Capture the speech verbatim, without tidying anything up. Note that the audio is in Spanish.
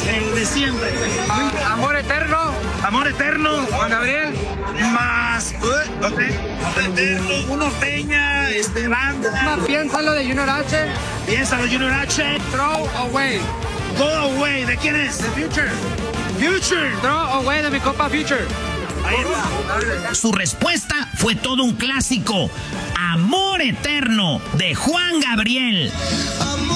El de siempre. Ah, amor eterno. Amor eterno. Juan Gabriel. Más. Uh, ok. Amor eterno. Uno Peña. Este, banda. Piénsalo de Junior H. Piénsalo de Junior H. Throw Away. Go Away. ¿De quién es? The Future. Future. Throw Away de mi compa Future. Ahí está. Su respuesta fue todo un clásico. Amor eterno de Juan Gabriel.